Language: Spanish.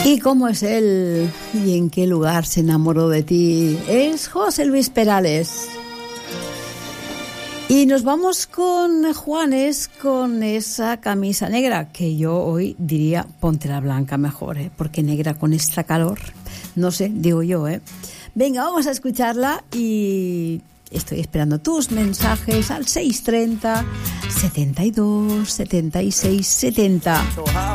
¿Y cómo es él? ¿Y en qué lugar se enamoró de ti? Es José Luis Perales. Y nos vamos con Juanes, con esa camisa negra, que yo hoy diría ponte la blanca mejor, porque negra con esta calor, no sé, digo yo, Venga, vamos a escucharla y estoy esperando tus mensajes al 630 72 76 70.